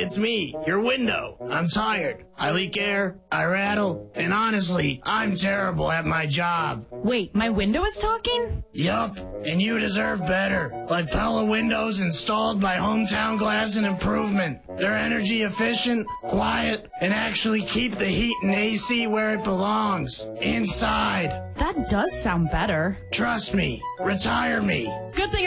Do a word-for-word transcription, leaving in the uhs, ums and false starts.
it's me, your window. I'm tired. I leak air, I rattle, and honestly, I'm terrible at my job. Wait, my window is talking? Yup, and you deserve better. Like Pella windows installed by Hometown Glass and Improvement. They're energy efficient, quiet, and actually keep the heat and A C where it belongs. Inside. That does sound better. Trust me. Retire me. Good thing